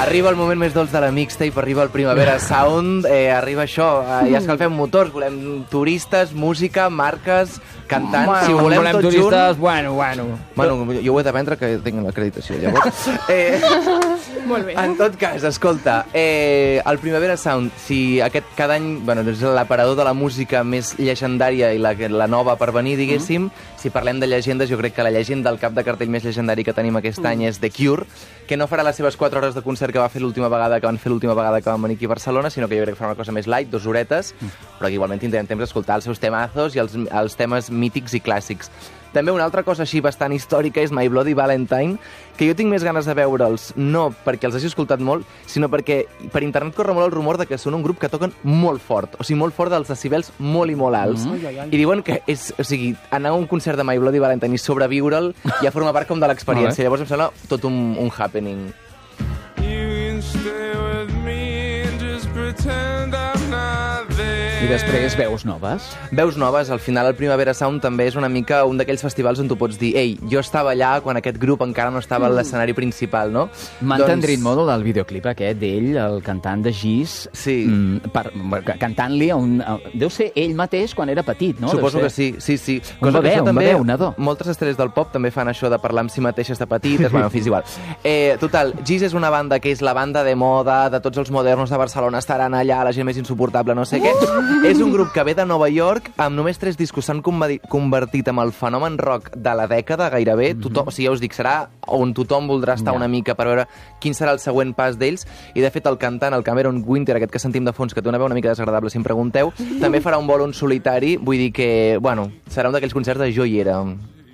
Arriba el moment més dolç de la mixtape, arriba el Primavera Sound, arriba això, ja escalfem motors, volem turistes, música, marques, cantants, bueno, si ho volem tot turistes, junt... Bueno, jo ho he de vendre que tinc l'acreditació, llavors. Molt bé. En tot cas, escolta, el Primavera Sound, si cada any, bueno, és l'aparador de la música més llegendària i la nova per venir, diguéssim, si parlem de llegendes, jo crec que la llegenda, el cap de cartell més llegendari que tenim aquest any és The Cure, que no farà les seves 4 hores de concert que van fer l'última vegada que van venir aquí a Barcelona, sinó que jo crec que farà una cosa més light, 2 horetes, però que igualment tindrem temps d'escoltar els seus temazos i els temes mítics i clàssics. També una altra cosa així bastant històrica és My Bloody Valentine, que jo tinc més ganes de veure'ls, no perquè els hagi escoltat molt, sinó perquè per internet corre molt el rumor de que són un grup que toquen molt fort, o sigui, molt fort dels decibels molt i molt alts. I diuen que anar a un concert de My Bloody Valentine i sobreviure'l ja forma part com de l'experiència. Llavors em sembla tot un happening. I després veus noves? Veus noves, al final el Primavera Sound també és una mica un d'aquells festivals on tu pots dir ei, jo estava allà quan aquest grup encara no estava a l'escenari principal, no? M'ha entendrit molt del videoclip aquest d'ell, el cantant de Gis, cantant-li a un... Deu ser ell mateix quan era petit, no? Suposo que sí. Un bebè, un nadó. Moltes estrelles del pop també fan això de parlar amb si mateixes de petites, bueno, en fi, és igual. Total, Gis és una banda que és la banda de moda de tots els modernos de Barcelona, estaran allà, la gent més insuportable, no sé què. És un grup que ve de Nova York, amb només 3 discos s'han convertit en el fenomen rock de la dècada, gairebé. Tothom, o sigui, ja us dic, serà on tothom voldrà estar una mica per veure quin serà el següent pas d'ells. I, de fet, el cantant, el Cameron Winter, aquest que sentim de fons, que té una veu una mica desagradable, si em pregunteu, també farà un bolo en solitari. Vull dir que, bueno, serà un d'aquells concerts de jo hi era.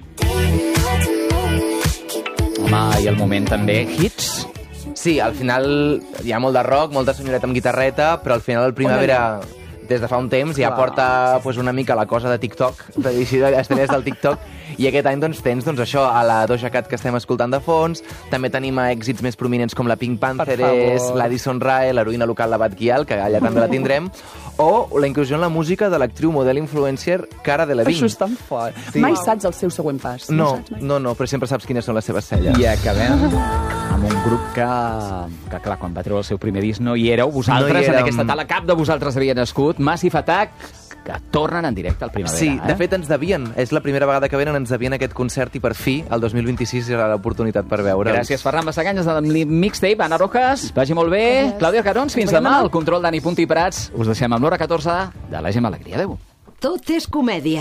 Home, i el moment també, hits? Sí, al final hi ha molt de rock, molta senyoreta amb guitarreta, però al final el Primavera... des de fa un temps ja porta una mica la cosa de TikTok, de estrelles del TikTok, i aquest any doncs tens això a la Doja Cat que estem escoltant de fons, també tenim èxits més prominents com la Pink Pantheress, l'Addison Rae, l'heroïna local la Bat Gyal, que allà també la tindrem, o la inclusió en la música de l'actriu model influencer Cara Delevingne. Això és tan fort. Sí. Mai saps el seu següent pas. No, però sempre saps quines són les seves celles. I acabem amb un grup que clar, quan va treure el seu primer disc no hi éreu, vosaltres, en aquesta tala cap de vosaltres havia nascut, Massive Attack, que tornen en directe al Primavera. Sí, de fet ens devien. És la primera vegada que venen, ens devien aquest concert i per fi, el 2026 serà l'oportunitat per veure'ls. Gràcies, Ferran Massaganyes, de Mixtape. Anna Rojas, vagi molt bé. Clàudia Carons, fins demà. El control d'Ani Punti i Prats. Us deixem amb l'hora 14 de la Gemma Alegria. Adéu. Tot és comèdia.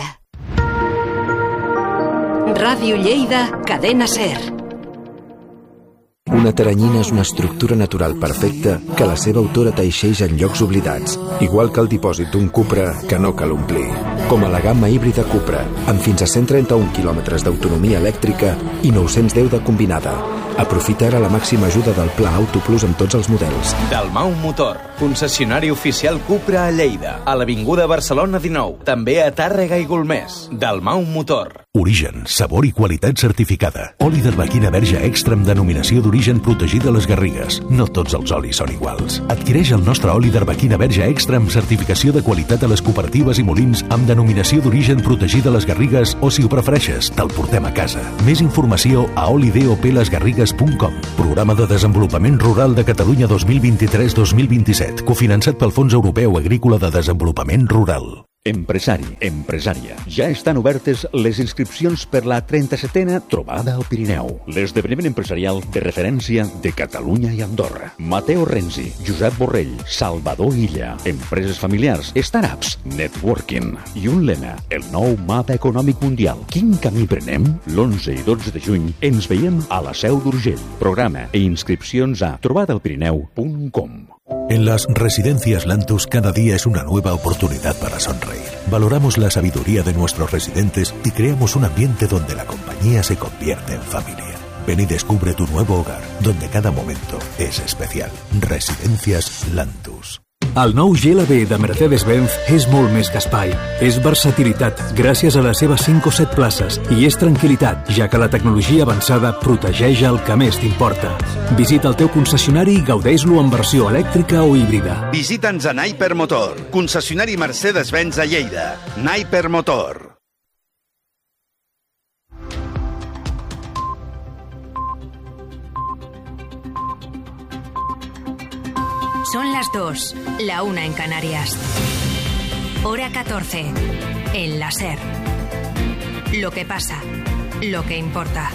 Ràdio Lleida, Cadena SER. Una teranyina és una estructura natural perfecta que la seva autora teixeix en llocs oblidats, igual que el dipòsit d'un Cupra que no cal omplir. Com a la gamma híbrida Cupra, amb fins a 131 quilòmetres d'autonomia elèctrica i 910 de combinada. Aprofita ara la màxima ajuda del Pla Auto Plus amb tots els models. Dalmau Motor, concessionari oficial Cupra a Lleida, a l'Avinguda Barcelona 19, també a Tàrrega i Golmés. Dalmau Motor. Origen, sabor i qualitat certificada. Oli d'arlequina verge extra amb denominació d'origen protegida a les Garrigues. No tots els olis són iguals. Adquireix el nostre oli d'arlequina verge extra amb certificació de qualitat a les cooperatives i molins amb denominació d'origen protegida a les Garrigues o, si ho prefereixes, te'l portem a casa. Més informació a olidopLesgarrigues.com. Programa de Desenvolupament Rural de Catalunya 2023-2027, cofinançat pel Fons Europeu Agrícola de Desenvolupament Rural. Empresari, empresària, ja estan obertes les inscripcions per la 37a Trobada al Pirineu, l'esdeveniment empresarial de referència de Catalunya i Andorra. Mateo Renzi, Josep Borrell, Salvador Illa, empreses familiars, startups, networking i un lema, el nou mapa econòmic mundial. Quin camí prenem? L'11 i 12 de juny ens veiem a la Seu d'Urgell. Programa e inscripcions a trobadaelpirineu.com. En las residencias Lantus cada día es una nueva oportunidad para sonreír. Valoramos la sabiduría de nuestros residentes y creamos un ambiente donde la compañía se convierte en familia. Ven y descubre tu nuevo hogar, donde cada momento es especial. Residencias Lantus. El nou GLB de Mercedes-Benz és molt més que espai. És versatilitat, gràcies a les seves 5 o 7 places, i és tranquil·litat, ja que la tecnologia avançada protegeix el que més t'importa. Visita el teu concessionari i gaudeix-lo en versió elèctrica o híbrida. Visita'ns a Naiper Motor, concessionari Mercedes-Benz a Lleida. Naiper Motor. Son las 2, la 1 en Canarias. Hora 14, en la SER. Lo que pasa, lo que importa.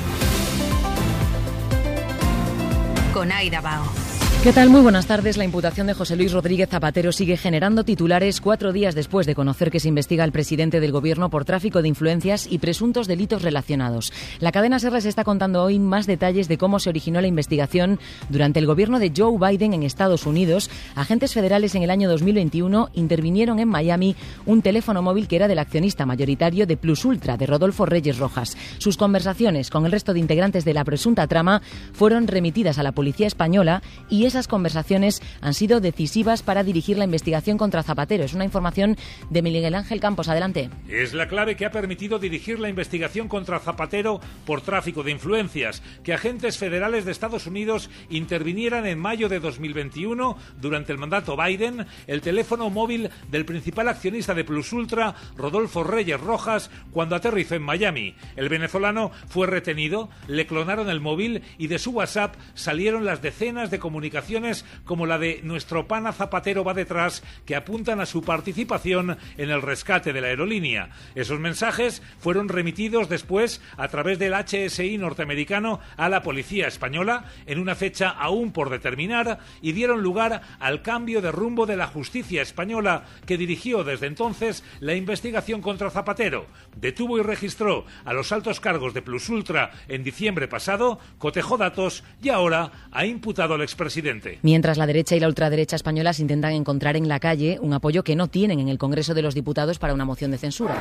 Con Aida Bao. ¿Qué tal? Muy buenas tardes. La imputación de José Luis Rodríguez Zapatero sigue generando titulares 4 días después de conocer que se investiga al presidente del Gobierno por tráfico de influencias y presuntos delitos relacionados. La cadena SER les está contando hoy más detalles de cómo se originó la investigación durante el gobierno de Joe Biden en Estados Unidos. Agentes federales en el año 2021 intervinieron en Miami un teléfono móvil que era del accionista mayoritario de Plus Ultra, de Rodolfo Reyes Rojas. Sus conversaciones con el resto de integrantes de la presunta trama fueron remitidas a la policía española y esas conversaciones han sido decisivas para dirigir la investigación contra Zapatero. Es una información de Miguel Ángel Campos. Adelante. Es la clave que ha permitido dirigir la investigación contra Zapatero por tráfico de influencias, que agentes federales de Estados Unidos intervinieran en mayo de 2021, durante el mandato Biden, el teléfono móvil del principal accionista de Plus Ultra, Rodolfo Reyes Rojas, cuando aterrizó en Miami. El venezolano fue retenido, le clonaron el móvil y de su WhatsApp salieron las decenas de comunicaciones como la de "Nuestro pana Zapatero va detrás", que apuntan a su participación en el rescate de la aerolínea. Esos mensajes fueron remitidos después a través del HSI norteamericano a la policía española en una fecha aún por determinar y dieron lugar al cambio de rumbo de la justicia española, que dirigió desde entonces la investigación contra Zapatero. Detuvo y registró a los altos cargos de Plus Ultra en diciembre pasado, cotejó datos y ahora ha imputado al expresidente. Mientras la derecha y la ultraderecha españolas intentan encontrar en la calle un apoyo que no tienen en el Congreso de los Diputados para una moción de censura.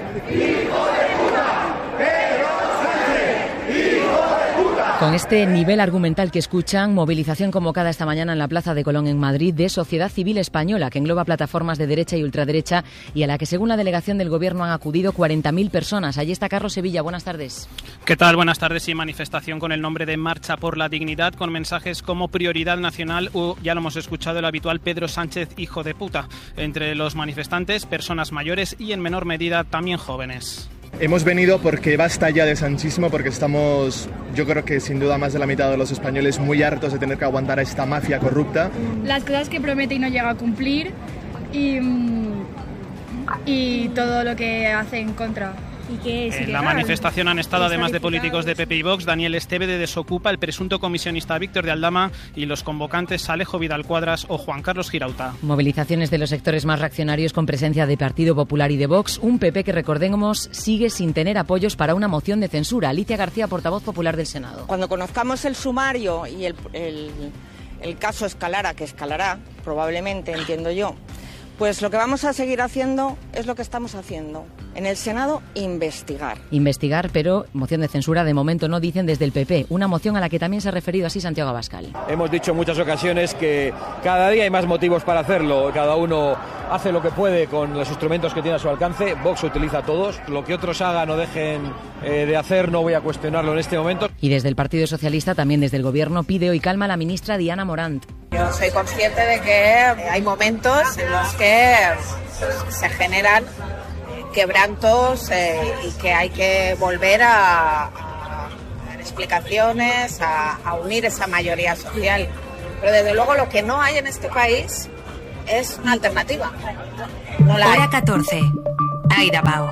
Con este nivel argumental que escuchan, movilización convocada esta mañana en la Plaza de Colón en Madrid de Sociedad Civil Española, que engloba plataformas de derecha y ultraderecha y a la que, según la delegación del Gobierno, han acudido 40.000 personas. Allí está Carlos Sevilla. Buenas tardes. ¿Qué tal? Buenas tardes. Y manifestación con el nombre de Marcha por la Dignidad, con mensajes como prioridad nacional o, ya lo hemos escuchado, el habitual Pedro Sánchez, hijo de puta. Entre los manifestantes, personas mayores y, en menor medida, también jóvenes. Hemos venido porque basta ya de sanchismo, porque estamos, yo creo que sin duda más de la mitad de los españoles, muy hartos de tener que aguantar a esta mafia corrupta. Las cosas que promete y no llega a cumplir y todo lo que hace en contra. En la manifestación han estado, además de políticos de PP y Vox, Daniel Esteve de Desocupa, el presunto comisionista Víctor de Aldama y los convocantes Alejo Vidal Cuadras o Juan Carlos Girauta. Movilizaciones de los sectores más reaccionarios con presencia de Partido Popular y de Vox. Un PP que, recordemos, sigue sin tener apoyos para una moción de censura. Alicia García, portavoz popular del Senado. Cuando conozcamos el sumario y el caso escalara, que escalará probablemente, entiendo yo, pues lo que vamos a seguir haciendo es lo que estamos haciendo. En el Senado, investigar. Investigar, pero moción de censura de momento no, dicen desde el PP. Una moción a la que también se ha referido así Santiago Abascal. Hemos dicho en muchas ocasiones que cada día hay más motivos para hacerlo. Cada uno hace lo que puede con los instrumentos que tiene a su alcance. Vox utiliza todos. Lo que otros hagan o dejen de hacer no voy a cuestionarlo en este momento. Y desde el Partido Socialista, también desde el Gobierno, pide hoy calma a la ministra Diana Morant. Yo soy consciente de que hay momentos en los que se generan quebrantos y que hay que volver a dar explicaciones, a unir esa mayoría social. Pero desde luego lo que no hay en este país es una alternativa. No la hay. Hora 14. Aida Bao.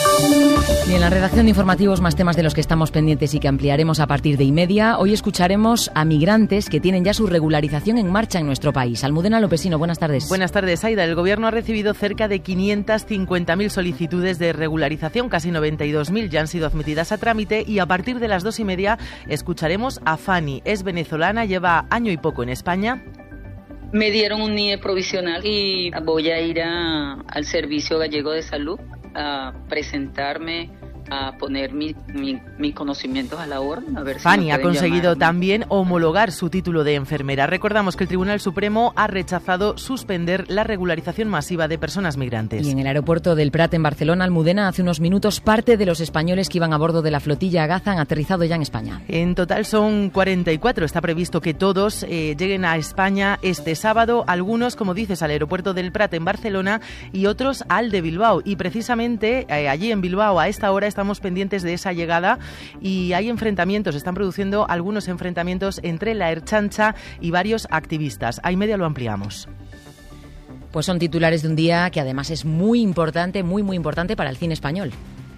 Y en la redacción de informativos, más temas de los que estamos pendientes y que ampliaremos a partir de 1:30. Hoy escucharemos a migrantes que tienen ya su regularización en marcha en nuestro país. Almudena Lopesino, buenas tardes. Buenas tardes, Aida. El Gobierno ha recibido cerca de 550.000 solicitudes de regularización, casi 92.000 ya han sido admitidas a trámite y a partir de las 2:30 escucharemos a Fanny. Es venezolana, lleva año y poco en España. Me dieron un NIE provisional y voy a ir al Servicio Gallego de Salud a presentarme, a poner mis conocimientos a la orden. A ver Fanny si ha conseguido también homologar su título de enfermera. Recordamos que el Tribunal Supremo ha rechazado suspender la regularización masiva de personas migrantes. Y en el aeropuerto del Prat, en Barcelona, Almudena, hace unos minutos, parte de los españoles que iban a bordo de la flotilla Gaza han aterrizado ya en España. En total son 44. Está previsto que todos lleguen a España este sábado. Algunos, como dices, al aeropuerto del Prat en Barcelona y otros al de Bilbao. Y precisamente allí en Bilbao, a esta hora, está estamos pendientes de esa llegada y hay enfrentamientos, están produciendo algunos enfrentamientos entre la Ertzaintza y varios activistas. A y media lo ampliamos. Pues son titulares de un día que además es muy importante para el cine español.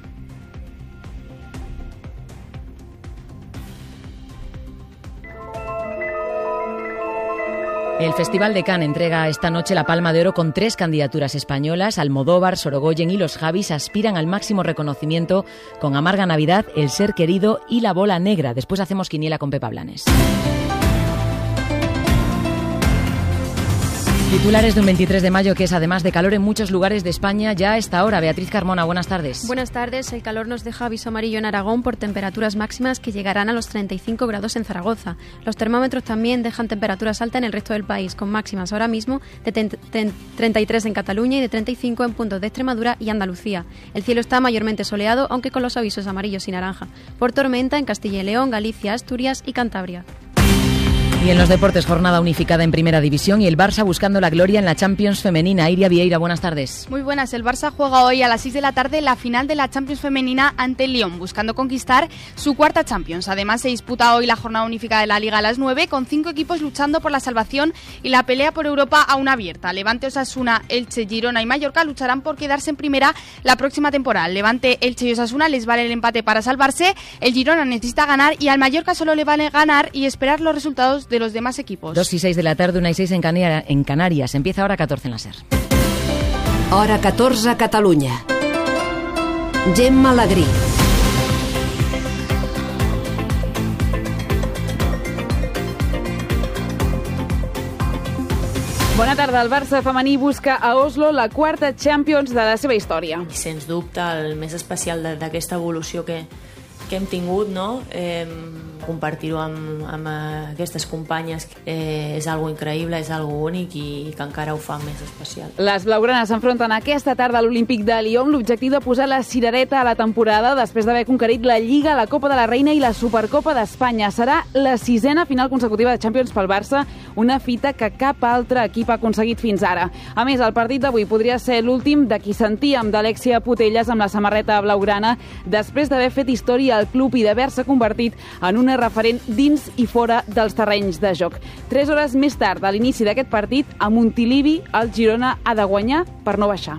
El Festival de Cannes entrega esta noche la Palma de Oro con 3 candidaturas españolas. Almodóvar, Sorogoyen y Los Javis aspiran al máximo reconocimiento con Amarga Navidad, El ser querido y La bola negra. Después hacemos quiniela con Pepa Blanes. Titulares de un 23 de mayo que es además de calor en muchos lugares de España ya a esta hora. Beatriz Carmona, buenas tardes. Buenas tardes. El calor nos deja aviso amarillo en Aragón por temperaturas máximas que llegarán a los 35 grados en Zaragoza. Los termómetros también dejan temperaturas altas en el resto del país, con máximas ahora mismo de 33 en Cataluña y de 35 en puntos de Extremadura y Andalucía. El cielo está mayormente soleado, aunque con los avisos amarillos y naranja, por tormenta en Castilla y León, Galicia, Asturias y Cantabria. Y en los deportes, jornada unificada en Primera División y el Barça buscando la gloria en la Champions femenina. Iria Vieira, buenas tardes. Muy buenas. El Barça juega hoy a las 6 de la tarde la final de la Champions femenina ante el Lyon, buscando conquistar su cuarta Champions. Además, se disputa hoy la jornada unificada de la Liga a las 9, con 5 equipos luchando por la salvación y la pelea por Europa aún abierta. Levante, Osasuna, Elche, Girona y Mallorca lucharán por quedarse en primera la próxima temporada. Levante, Elche y Osasuna les vale el empate para salvarse. El Girona necesita ganar y al Mallorca solo le vale ganar y esperar los resultados de los demás equipos. 2 y 6 de la tarde, 1 y 6 en Canarias. Empieza hora 14 en la SER. Hora 14 a Catalunya. Gemma Alegrí. Bona tarda. El Barça femení busca a Oslo la quarta Champions de la seva història. Sens dubte, el més especial d'aquesta evolució que hem tingut, no? Compartir-ho amb aquestes companyes és algo increïble, és algo únic i que encara ho fa més especial. Les blaugranes s'enfronten aquesta tarda a l'Olímpic de Lyon, l'objectiu de posar la cirereta a la temporada després d'haver conquerit la Lliga, la Copa de la Reina i la Supercopa d'Espanya. Serà la 6a final consecutiva de Champions pel Barça, una fita que cap altre equip ha aconseguit fins ara. A més, el partit d'avui podria ser l'últim de qui sentíem, d'Alexia Putellas amb la samarreta blaugrana, després d'haver fet història al club i d'haver-se convertit en una referent dins i fora dels terrenys de joc. 3 hores més tard, a l'inici d'aquest partit, a Montilivi, el Girona ha de guanyar per no baixar.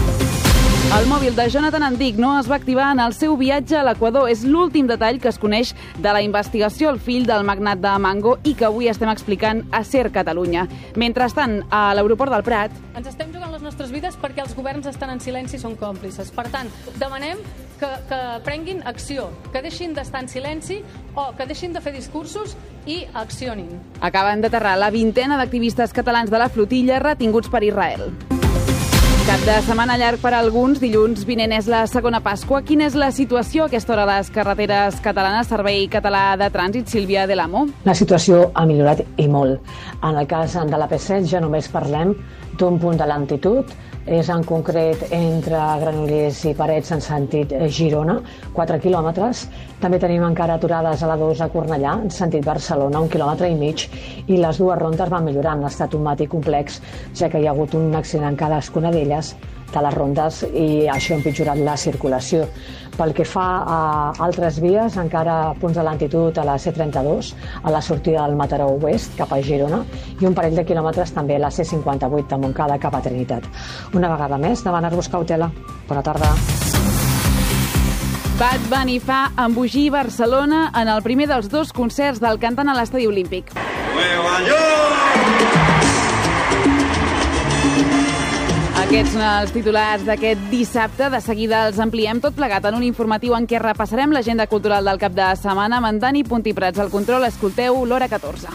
El mòbil de Jonathan Andic no es va activar en el seu viatge a l'Equador. És l'últim detall que es coneix de la investigació al fill del magnat de Mango i que avui estem explicant a SER Catalunya. Mentrestant, a l'aeroport del Prat... Ens estem jugant les nostres vides perquè els governs estan en silenci i són còmplices. Per tant, demanem que prenguin acció, que deixin d'estar en silenci o que deixin de fer discursos i accionin. Acaben d'aterrar la 20a d'activistes catalans de la flotilla retinguts per Israel. Cap de setmana llarg per a alguns, dilluns vinent és la segona Pasqua. Quina és la situació a aquesta hora a les carreteres catalanes? Servei Català de Trànsit, Sílvia de l'Amo. La situació ha millorat i molt. En el cas de la P7 ja només parlem d'un punt de lentitud, és en concret entre Granollers i Parets en sentit Girona, 4 quilòmetres. També tenim encara aturades a la 2 a Cornellà, en sentit Barcelona, 1,5 quilòmetres, i les dues rondes van millorant. Ha estat un matí complex, ja que hi ha hagut un accident en cadascuna d'elles, de les rondes, i això ha empitjorat la circulació. Pel que fa a altres vies, encara punts de lentitud a la C32, a la sortida del Mataró Oest cap a Girona, i un parell de quilòmetres també a la C58 de Montcada cap a Trinitat. Una vegada més, demanar-vos cautela. Bona tarda. Bad Bunny fa embogir Barcelona en el primer dels 2 concerts del cantant a l'Estadi Olímpic. Nueva York! Aquests són els titulars d'aquest dissabte. De seguida els ampliem tot plegat en un informatiu en què repassarem l'agenda cultural del cap de setmana. Amb en Dani Puntiprats al control, escolteu l'Hora 14.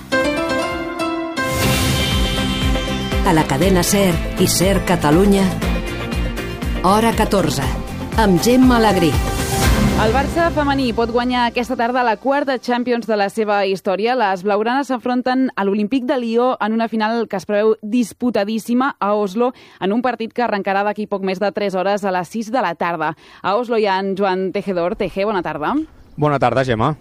A la cadena SER i SER Catalunya, Hora 14, amb Gemma Alegrí. El Barça femení pot guanyar aquesta tarda la quarta Champions de la seva història. Les blaugranes s'enfronten a l'Olímpic de Lió en una final que es preveu disputadíssima a Oslo, en un partit que arrencarà d'aquí poc més de 3 hores a les 6 de la tarda. A Oslo hi ha en Joan Tejedor. Teje, bona tarda. Bona tarda, Gemma.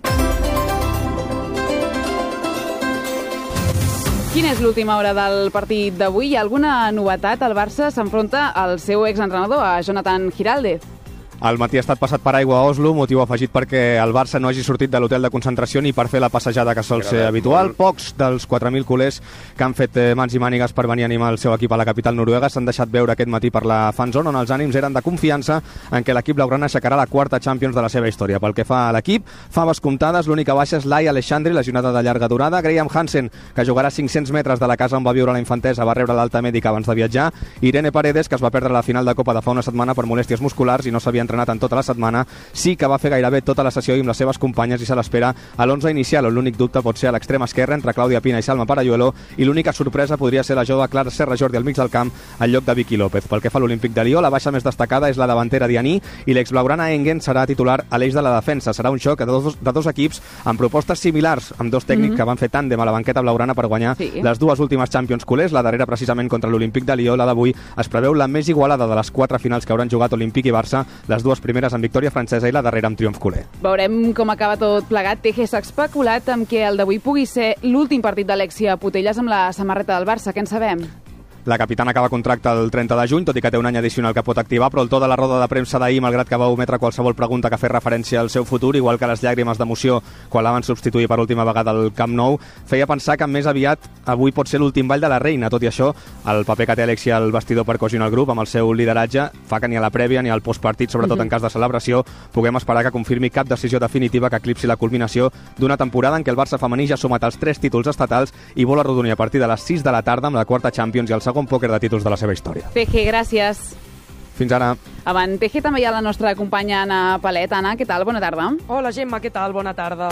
Quina és l'última hora del partit d'avui? Hi ha alguna novetat? El Barça s'enfronta al seu exentrenador, a Jonathan Giraldez. El matí ha estat passat per aigua a Oslo, motiu afegit perquè el Barça no hagi sortit de l'hotel de concentració ni per fer la passejada que sol ser habitual. Pocs dels 4.000 culers que han fet mans i mànigues per venir a animar el seu equip a la capital noruega s'han deixat veure aquest matí per la fanzone, on els ànims eren de confiança en què l'equip blaugrana aixecarà la quarta Champions de la seva història. Pel que fa a l'equip, faves comptades, l'única baixa és Laia Alexandri, lesionada de llarga durada. Graham Hansen, que jugarà 500 metres de la casa on va viure la infantesa, va rebre l'alta mèdica abans de viatjar. Irene Paredes, que es va perdre la final de Copa de fa una setmana per molèsties musculars i no s'havia entrenat en tota la setmana, sí que va fer gairebé tota la sessió amb les seves companyes i se l'espera a l'11 inicial, on l'únic dubte pot ser a l'extrem esquerre entre Clàudia Pina i Salma Parayuelo, i l'única sorpresa podria ser la jove Clara Serra Jordi al mig del camp en lloc de Vicky López. Pel que fa a l'Olímpic de Lió, la baixa més destacada és la davantera Dianí i l'exblaugrana Engen serà titular a l'eix de la defensa. Serà un xoc de dos equips amb propostes similars, amb dos tècnics que van fer tàndem a la banqueta blaugrana per guanyar les dues últimes Champions culers, la darrera precisament contra l'Olímpic de Lió. La d'avui es preveu la més igualada de les 4 finals que hauran jugat Olímpic i Barça, les dues primeres amb victòria francesa i la darrera amb triomf culer. Veurem com acaba tot plegat. Teje s'ha especulat amb que el d'avui pugui ser l'últim partit d'Alexia Putellas amb la samarreta del Barça. Què en sabem? La capitana acaba contracte el 30 de juny, tot i que té un any addicional que pot activar, però el to de la roda de premsa d'ahir, malgrat que va ometre qualsevol pregunta que fes referència al seu futur, igual que les llàgrimes d'emoció quan la van substituir per última vegada al Camp Nou, feia pensar que més aviat avui pot ser l'últim ball de la reina. Tot i això, el paper que té Alexia al vestidor per cohesionar el grup amb el seu lideratge fa que ni a la prèvia ni al postpartit, sobretot en cas de celebració, puguem esperar que confirmi cap decisió definitiva que eclipsi la culminació d'una temporada en què el Barça femení ja ha sumat els 3 títols estatals i vol arrodonir a partir de les 6 de la tarda amb la quarta Champions i el segon pòquer de títols de la seva història. Teje, gràcies. Fins ara. Avant Teje també hi ha la nostra companya Anna Palet. Anna, què tal? Bona tarda. Hola, Gemma, què tal? Bona tarda.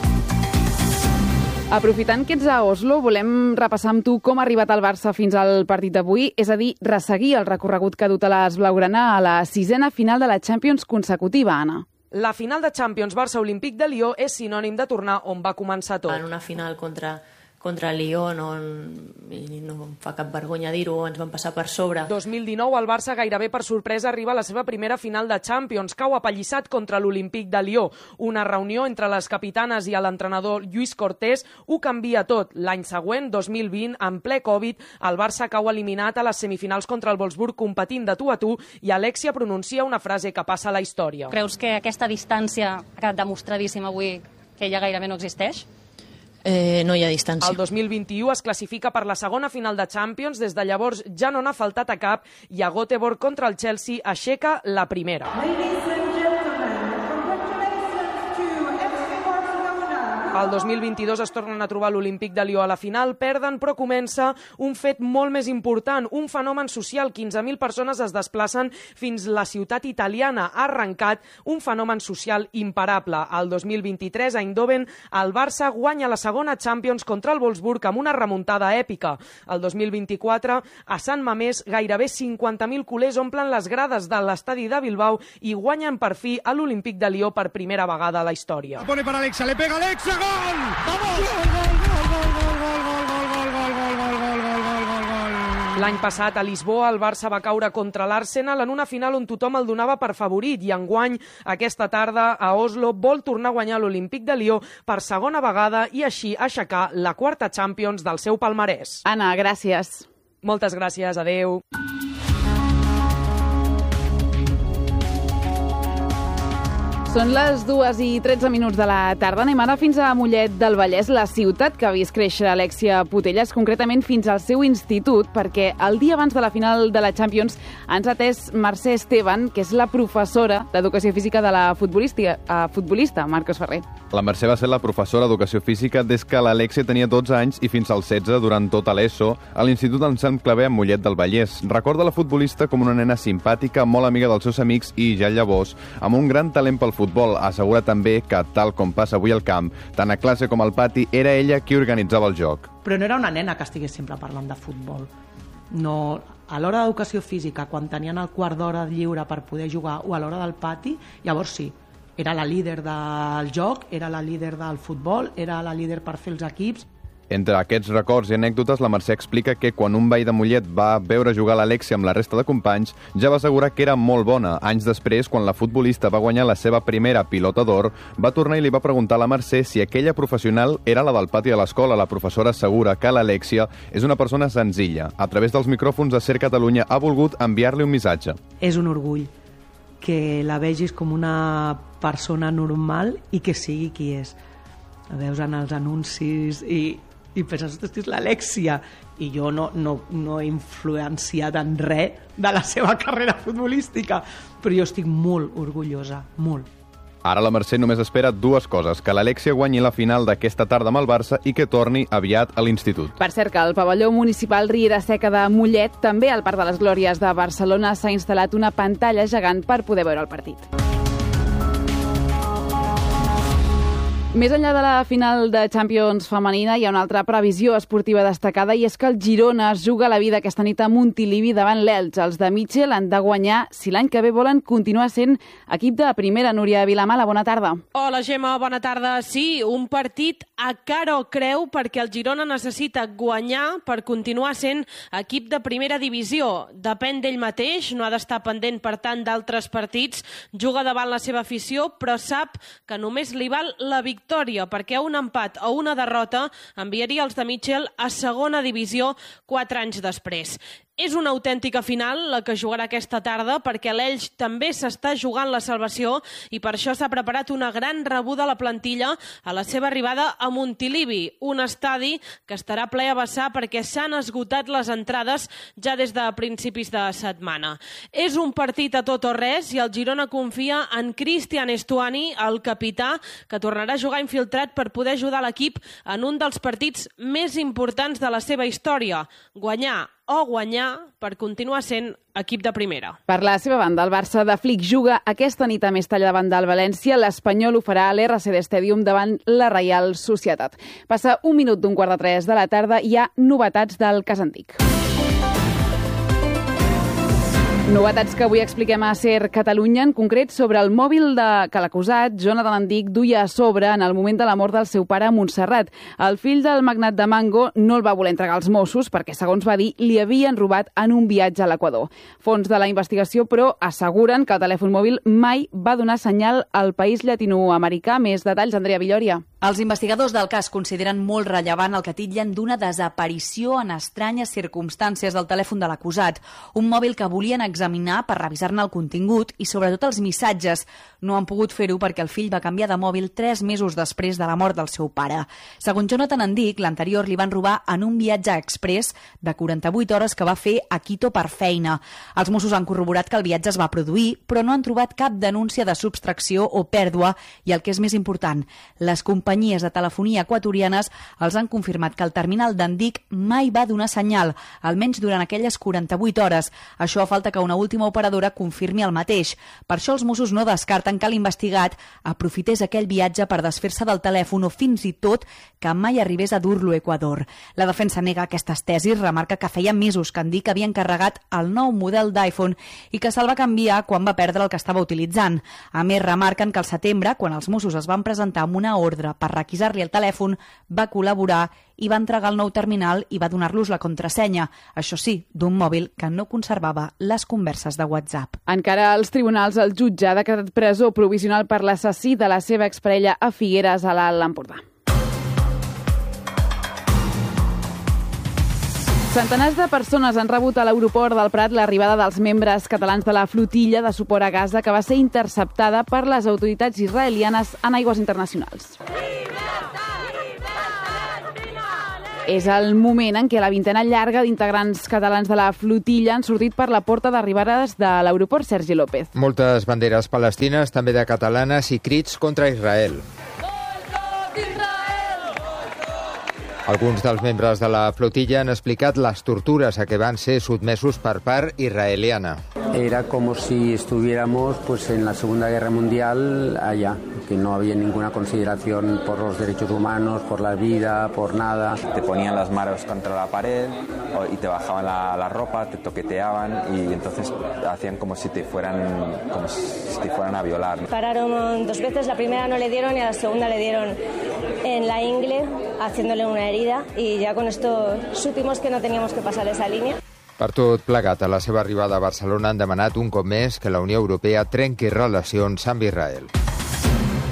Aprofitant que ets a Oslo, volem repassar amb tu com ha arribat el Barça fins al partit d'avui, és a dir, resseguir el recorregut que ha dut a l'Esblaugrana a la 6a final de la Champions consecutiva, Anna. La final de Champions Barça-Olímpic de Lió és sinònim de tornar on va començar tot. En una final contra Lyon, i no em fa cap vergonya dir-ho, ens van passar per sobre. 2019, el Barça gairebé per sorpresa arriba a la seva primera final de Champions, cau apallissat contra l'Olímpic de Lió. Una reunió entre les capitanes i l'entrenador Lluís Cortés ho canvia tot. L'any següent, 2020, en ple Covid, el Barça cau eliminat a les semifinals contra el Wolfsburg competint de tu a tu i Alexia pronuncia una frase que passa a la història. Creus que aquesta distància ha quedat demostradíssima avui que ja gairebé no existeix? No hi ha distància. El 2021 es classifica per la segona final de Champions, des de llavors ja no n'ha faltat a cap i a Göteborg contra el Chelsea aixeca la primera. El 2022 es tornen a trobar l'Olímpic de Lió a la final, perden, però comença un fet molt més important, un fenomen social. 15.000 persones es desplacen fins la ciutat italiana. Ha arrencat un fenomen social imparable. El 2023, a Eindhoven, el Barça guanya la segona Champions contra el Wolfsburg amb una remuntada èpica. El 2024, a Sant Mamés, gairebé 50.000 culers omplen les grades de l'estadi de Bilbao i guanyen per fi a l'Olímpic de Lió per primera vegada a la història. La pone para Alexa, le pega Alexa, ¡gol! ¡Vamos! L'any passat, a Lisboa, el Barça va caure contra l'Arsenal en una final on tothom el donava per favorit i enguany, aquesta tarda, a Oslo, vol tornar a guanyar l'Olímpic de Lió per segona vegada i així aixecar la quarta Champions del seu palmarès. Anna, gràcies. Moltes gràcies, adeu. Són les 2:13 de la tarda. Anem ara fins a Mollet del Vallès, la ciutat que ha vist créixer Alexia Putellas, concretament fins al seu institut, perquè el dia abans de la final de la Champions ens ha atès Mercè Esteban, que és la professora d'Educació Física de la futbolista Marcos Ferrer. La Mercè va ser la professora d'Educació Física des que l'Alexia tenia 12 anys i fins als 16 durant tota l'ESO a l'Institut en Sant Claver a Mollet del Vallès. Recorda la futbolista com una nena simpàtica, molt amiga dels seus amics i, ja llavors, amb un gran talent pel futbol. Assegura també que, tal com passa avui al camp, tant a classe com al pati, era ella qui organitzava el joc. Però no era una nena que estigués sempre parlant de futbol. No, a l'hora d'educació física, quan tenien el quart d'hora lliure per poder jugar, o a l'hora del pati, llavors sí, era la líder del joc, era la líder del futbol, era la líder per fer els equips. Entre aquests records i anècdotes, la Mercè explica que quan un veí de Mollet va veure jugar l'Alexia amb la resta de companys, ja va assegurar que era molt bona. Anys després, quan la futbolista va guanyar la seva primera pilota d'or, va tornar i li va preguntar a la Mercè si aquella professional era la del pati de l'escola. La professora assegura que l'Alexia és una persona senzilla. A través dels micròfons de SER Catalunya ha volgut enviar-li un missatge. És un orgull. que la vegis com una persona normal i que sigui qui és. La veus en els anuncis i penses, ostres, és l'Alexia, i jo no he influenciat en res de la seva carrera futbolística, però jo estic molt orgullosa, molt. Ara la Mercè només espera dues coses, que l'Alexia guanyi la final d'aquesta tarda amb el Barça i que torni aviat a l'institut. Per cert, que al pavelló municipal Riera Seca de Mollet, també al Parc de les Glòries de Barcelona, s'ha instal·lat una pantalla gegant per poder veure el partit. Més enllà de la final de Champions femenina, hi ha una altra previsió esportiva destacada, i és que el Girona es juga la vida aquesta nit a Montilivi davant l'Elx. Els de Mitchell han de guanyar si l'any que ve volen continuar sent equip de primera. Núria Vilamala, bona tarda. Hola, Gemma, bona tarda. Sí, un partit a cara o creu, perquè el Girona necessita guanyar per continuar sent equip de primera divisió. Depèn d'ell mateix, no ha d'estar pendent, per tant, d'altres partits. Juga davant la seva afició, però sap que només li val la victòria, perquè un empat o una derrota enviaria els de Mitchell a segona divisió 4 anys després. És una autèntica final la que jugarà aquesta tarda, perquè l'Elx també s'està jugant la salvació i per això s'ha preparat una gran rebuda a la plantilla a la seva arribada a Montilivi, un estadi que estarà ple a vessar perquè s'han esgotat les entrades ja des de principis de setmana. És un partit a tot o res i el Girona confia en Cristian Estuani, el capità, que tornarà a jugar infiltrat per poder ajudar l'equip en un dels partits més importants de la seva història, guanyar per continuar sent equip de primera. Per la seva banda, el Barça de Flick juga aquesta nit a Mestalla davant del València. L'Espanyol ho farà a l'RCD Stadium davant la Reial Societat. Passa 1 minut d'un 2:45 de la tarda i hi ha novetats del cas antic. Novetats que avui expliquem a SER Catalunya, en concret sobre el mòbil que l'acusat, Jonathan Andic, duia a sobre en el moment de la mort del seu pare a Montserrat. El fill del magnat de Mango no el va voler entregar als Mossos perquè, segons va dir, li havien robat en un viatge a l'Equador. Fons de la investigació, però, asseguren que el telèfon mòbil mai va donar senyal al país llatinoamericà. Més detalls, Andrea Villoria. Els investigadors del cas consideren molt rellevant el que titllen d'una desaparició en estranyes circumstàncies del telèfon de l'acusat, un mòbil que volien examinar per revisar-ne el contingut i sobretot els missatges. No han pogut fer-ho perquè el fill va canviar de mòbil 3 mesos després de la mort del seu pare. Segons Jonathan Andic, l'anterior li van robar en un viatge express de 48 hores que va fer a Quito per feina. Els Mossos han corroborat que el viatge es va produir, però no han trobat cap denúncia de subtracció o pèrdua i, el que és més important, les companyies de telefonia equatorianes els han confirmat que el terminal d'Andic mai va donar senyal, almenys durant aquelles 48 hores. Això a falta que una última operadora confirmi el mateix. Per això els Mossos no descarten que l'investigat aprofités aquell viatge per desfer-se del telèfon o fins i tot que mai arribés a dur-lo a Equador. La defensa nega aquestes tesis, remarca que feia mesos que Andic havia encarregat el nou model d'iPhone i que se'l va canviar quan va perdre el que estava utilitzant. A més, remarquen que al setembre, quan els Mossos es van presentar amb una ordre per requisar-li el telèfon, va col·laborar i va entregar el nou terminal i va donar-los la contrasenya, això sí, d'un mòbil que no conservava les converses de WhatsApp. Encara als tribunals, el jutge ha decretat presó provisional per l'assassí de la seva exparella a Figueres, a l'Alt Empordà. Centenars de persones han rebut a l'aeroport del Prat l'arribada dels membres catalans de la flotilla de suport a Gaza que va ser interceptada per les autoritats israelianes en aigües internacionals. És el moment en què la vintena llarga d'integrants catalans de la flotilla han sortit per la porta d'arribades de l'aeroport Sergi López. Moltes banderes palestines, també de catalanes, i crits contra Israel. Alguns dels membres de la flotilla han explicat les tortures a què van ser sotmesos per part israeliana. Era como si estuviéramos en la Segunda Guerra Mundial allá, que no había ninguna consideración por los derechos humanos, por la vida, por nada. Te ponían las manos contra la pared y te bajaban la ropa, te toqueteaban y entonces hacían como si te fueran a violar. Pararon 2 veces, la primera no le dieron y a la segunda le dieron en la ingle, haciéndole una herida, y ya con esto supimos que no teníamos que pasar esa línea. Per tot plegat, a la seva arribada a Barcelona han demanat un cop més que la Unió Europea trenqui relacions amb Israel.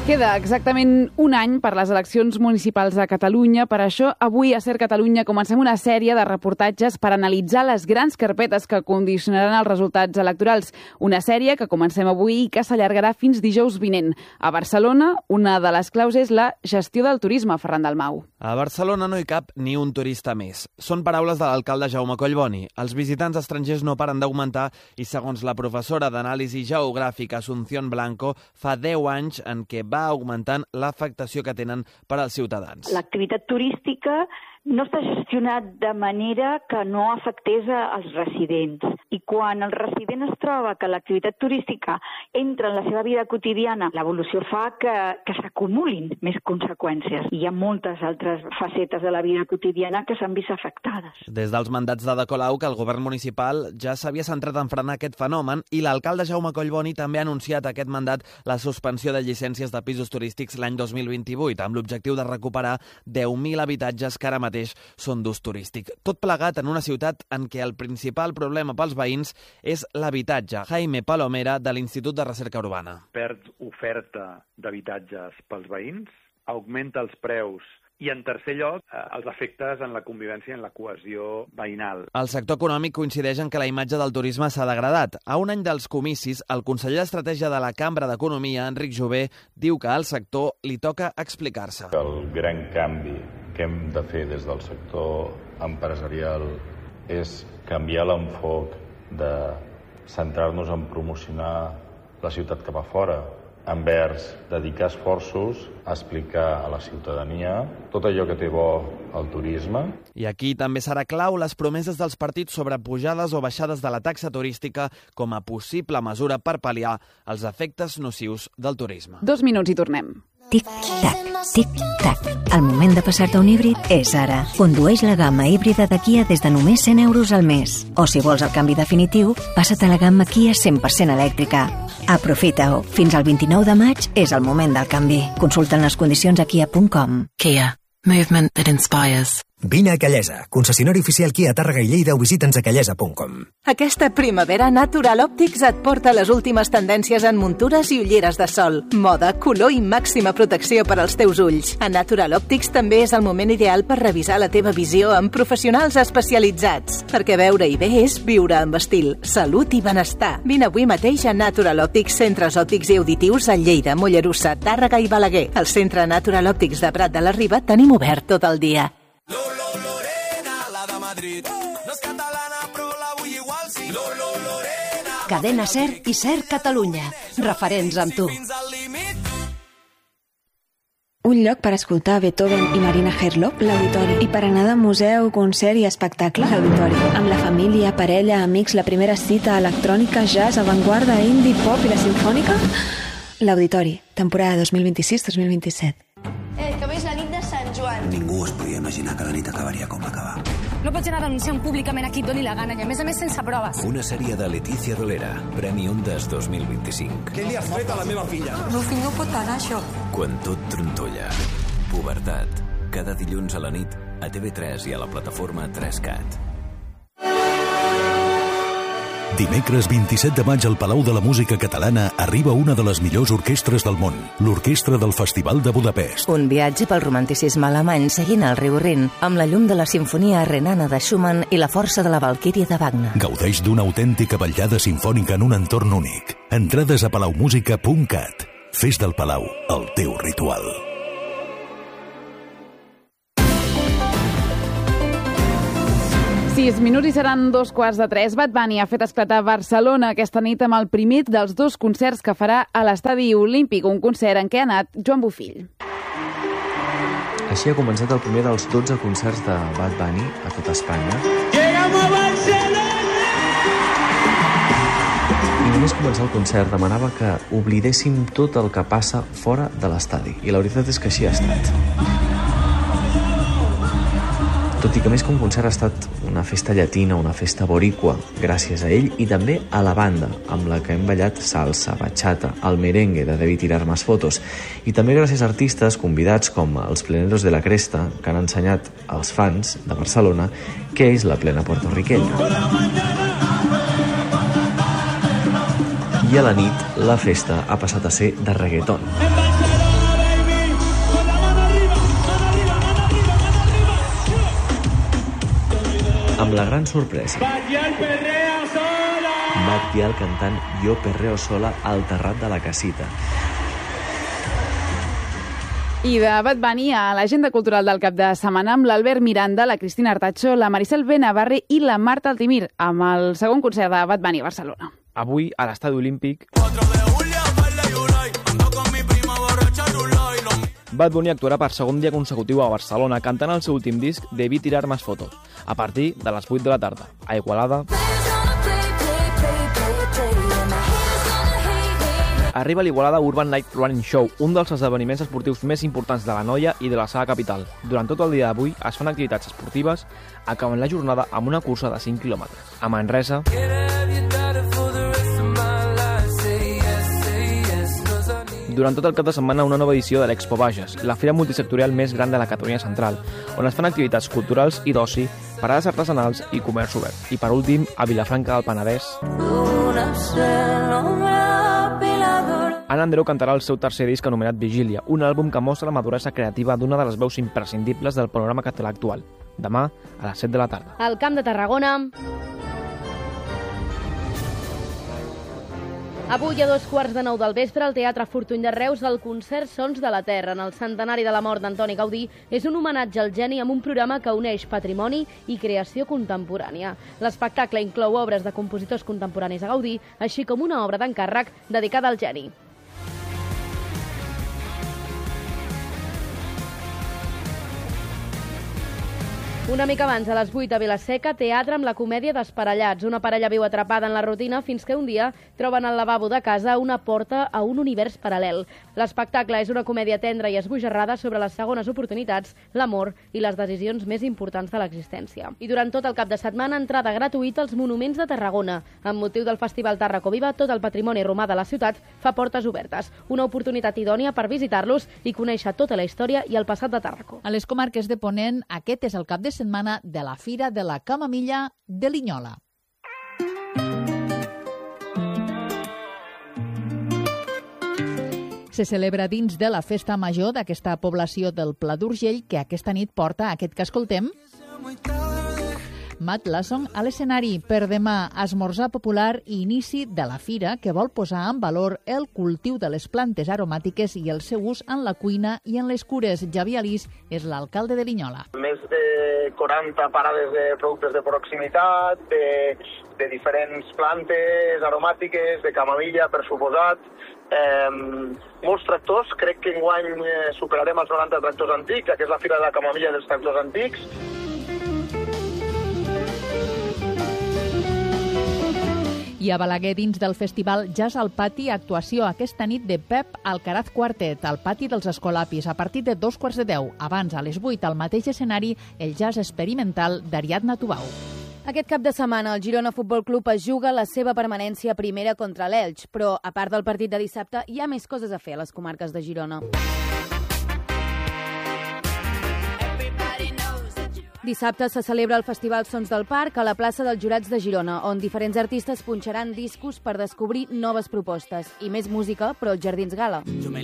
Queda exactament un any per les eleccions municipals a Catalunya. Per això, avui a Ser Catalunya comencem una sèrie de reportatges per analitzar les grans carpetes que condicionaran els resultats electorals. Una sèrie que comencem avui i que s'allargarà fins dijous vinent. A Barcelona, una de les claus és la gestió del turisme, Ferran Dalmau. A Barcelona no hi cap ni un turista més. Són paraules de l'alcalde Jaume Collboni. Els visitants estrangers no paren d'augmentar i, segons la professora d'anàlisi geogràfica Asunción Blanco, fa 10 anys en què va augmentant l'afectació que tenen per als ciutadans. L'activitat turística no està gestionat de manera que no afectés als residents. I quan el resident es troba que l'activitat turística entra en la seva vida quotidiana, l'evolució fa que s'acumulin més conseqüències. Hi ha moltes altres facetes de la vida quotidiana que s'han vist afectades. Des dels mandats de Colau, que el govern municipal ja s'havia centrat en frenar aquest fenomen, i l'alcalde Jaume Collboni també ha anunciat aquest mandat la suspensió de llicències de pisos turístics l'any 2028, amb l'objectiu de recuperar 10.000 habitatges que ara mateix són d'ús turístic. Tot plegat en una ciutat en què el principal problema pels veïns és l'habitatge. Jaime Palomera, de l'Institut de Recerca Urbana. Perd oferta d'habitatges pels veïns, augmenta els preus i, en tercer lloc, els efectes en la convivència i en la cohesió veïnal. El sector econòmic coincideix en que la imatge del turisme s'ha degradat. A un any dels comicis, el conseller d'Estratègia de la Cambra d'Economia, Enric Jové, diu que al sector li toca explicar-se. El gran canvi que hem de fer des del sector empresarial és canviar l'enfoc de centrar-nos en promocionar la ciutat cap a fora, envers dedicar esforços a explicar a la ciutadania tot allò que té bo el turisme. I aquí també serà clau les promeses dels partits sobre pujades o baixades de la taxa turística com a possible mesura per pal·liar els efectes nocius del turisme. 2 minuts i tornem. Tic-tac, tic-tac. El moment de passar-te un híbrid és ara. Condueix la gamma híbrida de Kia des de només 100 euros al mes. O si vols el canvi definitiu, passa't a la gamma Kia 100% elèctrica. Aprofita-ho. Fins al 29 de maig és el moment del canvi. Consulta les condicions a kia.com. Kia. Movement that inspires. Vine a Callesa, concessionari oficial Kia Tàrrega i Lleida, o visita'ns a callesa.com. Aquesta primavera Natural Optics et porta les últimes tendències en muntures i ulleres de sol. Moda, color i màxima protecció per als teus ulls. A Natural Optics també és el moment ideal per revisar la teva visió amb professionals especialitzats. Perquè veure i bé és viure amb estil, salut i benestar. Vine avui mateix a Natural Optics, centres òptics i auditius a Lleida, Mollerussa, Tàrrega i Balaguer. Al centre Natural Optics de Prat de la Riba tenim obert tot el dia. Cadena Ser i Ser Catalunya. Referents amb tu. Un lloc per escoltar Beethoven i Marina Herlock, l'Auditori. I per anar de museu, concert i espectacle, l'Auditori. Amb la família, parella, amics, la primera cita, electrònica, jazz, avantguarda, indie, pop i la sinfònica, l'Auditori. Temporada 2026-2027. Que veus la nit de Sant Joan. Ningú es podia imaginar que la nit acabaria com va acabar. No pots anar denunciant públicament a qui et doni la gana i a més sense proves. Una sèrie de Letícia Dolera, Premi Ondas 2025. Què li has fet a la meva filla? El meu fill no pot anar, això. Quan tot trontolla. Pubertat. Cada dilluns a la nit a TV3 i a la plataforma 3CAT. Dimecres 27 de maig al Palau de la Música Catalana arriba una de les millors orquestres del món, l'Orquestra del Festival de Budapest. Un viatge pel romanticisme alemany seguint el riu Rin, amb la llum de la Simfonia Renana de Schumann i la força de la Valquíria de Wagner. Gaudeix d'una autèntica ballada sinfònica en un entorn únic. Entrades a palaumusica.cat. Fes del Palau el teu ritual. 6 minuts i seran 2:15. Bad Bunny ha fet esclatar Barcelona aquesta nit amb el primer dels 2 concerts que farà a l'Estadi Olímpic, un concert en què ha anat Joan Bofill. Així ha començat el primer dels 12 concerts de Bad Bunny a tot Espanya. Llegamos a Barcelona! I només començar el concert demanava que oblidéssim tot el que passa fora de l'estadi. I la veritat és que així ha estat. Tot i que més que un concert ha estat una festa llatina, una festa boricua, gràcies a ell i també a la banda, amb la que hem ballat salsa, bachata, el merengue de Debí tirar más fotos, i també gràcies a artistes convidats com els Pleneros de la Cresta, que han ensenyat als fans de Barcelona què és la plena portorriquenya. I a la nit, la festa ha passat a ser de reggaeton. amb la gran sorpresa. Batllal perrea sola! Batllal cantant Jo perreo sola al terrat de la casita. I de Bad Bunny a l'agenda cultural del cap de setmana amb l'Albert Miranda, la Cristina Artacho, la Maricel Benavarri i la Marta Altimir, amb el segon concert de Bad Bunny a Barcelona. Avui, a l'Estadi Olímpic, Bad Bunny actuarà per segon dia consecutiu a Barcelona cantant el seu últim disc Debí tirar más fotos, a partir de les 8 de la tarda. A Igualada arriba l'Igualada Urban Night Running Show, un dels esdeveniments esportius més importants de l'Anoia i de la seva capital. Durant tot el dia d'avui es fan activitats esportives, acabant la jornada amb una cursa de 5 quilòmetres. A Manresa durant tot el cap de setmana una nova edició de l'Expo Bages, la fira multisectorial més gran de la Catalunya Central, on es fan activitats culturals i d'oci, parades artesanals i comerç obert. I per últim, a Vilafranca del Penedès, Anna Andreu cantarà el seu tercer disc anomenat Vigília, un àlbum que mostra la maduresa creativa d'una de les veus imprescindibles del panorama català actual. Demà, a les 7 de la tarda. Al Camp de Tarragona, avui a 2:15 del vespre, al Teatre Fortuny de Reus, el concert Sons de la Terra, en el centenari de la mort d'Antoni Gaudí, és un homenatge al geni amb un programa que uneix patrimoni i creació contemporània. L'espectacle inclou obres de compositors contemporanis a Gaudí, així com una obra d'encàrrec dedicada al geni. Una mica abans, a les 8 a Vila-seca, teatre amb la comèdia d'Esparellats. Una parella viu atrapada en la rutina fins que un dia troben al lavabo de casa una porta a un univers paral·lel. L'espectacle és una comèdia tendra i esbojarrada sobre les segones oportunitats, l'amor i les decisions més importants de l'existència. I durant tot el cap de setmana, entrada gratuïta als monuments de Tarragona. Amb motiu del Festival Tàrraco Viva, tot el patrimoni romà de la ciutat fa portes obertes. Una oportunitat idònia per visitar-los i conèixer tota la història i el passat de Tàrraco. A les comarques de Ponent, aquest és el cap de setmana de la Fira de la Camamilla de Linyola. Se celebra dins de la festa major d'aquesta població del Pla d'Urgell, que aquesta nit porta aquest que escoltem. Matt Lasson a l'escenari per demà, esmorzar popular i inici de la fira que vol posar en valor el cultiu de les plantes aromàtiques i el seu ús en la cuina i en les cures. Javi Alís és l'alcalde de Linyola. Més de 40 parades de productes de proximitat, de diferents plantes aromàtiques, de camamilla, per suposat. Molts tractors, crec que enguany superarem els 90 tractors antics, que és la Fira de la Camamilla dels Tractors Antics. I a Balaguer, dins del festival Jazz al Pati, actuació aquesta nit de Pep Alcaraz Quartet al Pati dels Escolapis a partir de 2:15. Abans, a les 8, al mateix escenari, el jazz experimental d'Ariadna Tubau. Aquest cap de setmana el Girona Futbol Club es juga la seva permanència primera contra l'Elx, però a part del partit de dissabte hi ha més coses a fer a les comarques de Girona. Dissabte se celebra el Festival Sons del Parc a la plaça dels Jurats de Girona, on diferents artistes punxaran discos per descobrir noves propostes. I més música, però als Jardins Gala.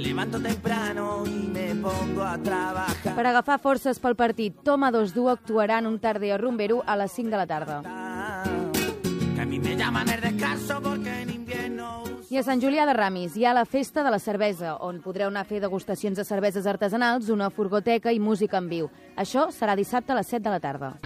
Per agafar forces pel partit, Toma 2 Duo actuarà en un tardeo rumbero a les 5 de la tarda. I a Sant Julià de Ramis hi ha la Festa de la Cervesa, on podreu anar a fer degustacions de cerveses artesanals, una furgoteca i música en viu. Això serà dissabte a les 7 de la tarda.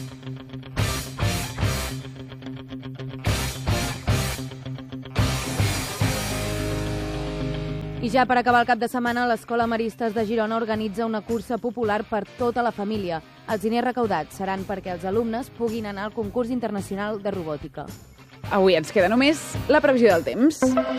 I ja per acabar el cap de setmana, l'Escola Maristes de Girona organitza una cursa popular per tota la família. Els diners recaudats seran perquè els alumnes puguin anar al concurs internacional de robòtica. Avui ens queda només la previsió del temps.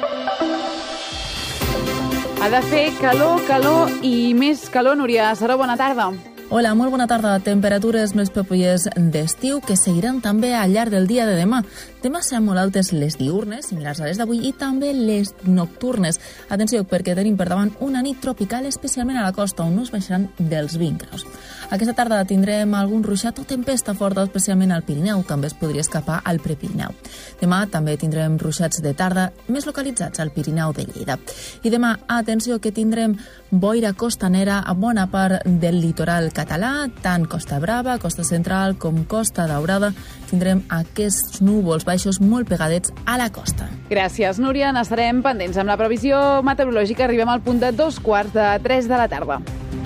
Ha de fer calor, calor i més calor. Núria Saró, bona tarda. Hola, molt bona tarda. Temperatures més pròpies d'estiu que seguiran també al llarg del dia de demà. Demà seran molt altes les diurnes, similars a les d'avui, i també les nocturnes. Atenció, perquè tenim per davant una nit tropical, especialment a la costa, on no es baixaran dels 20 graus. Aquesta tarda tindrem algun ruixat o tempesta forta, especialment al Pirineu. També es podria escapar al Prepirineu. Demà també tindrem ruixats de tarda més localitzats al Pirineu de Lleida. I demà, atenció, que tindrem boira costanera a bona part del litoral català, tant Costa Brava, Costa Central com Costa Daurada. Tindrem aquests núvols baixos molt pegadets a la costa. Gràcies, Núria. N'estarem pendents. Amb la previsió meteorològica arribem al punt de 2:15 de la tarda.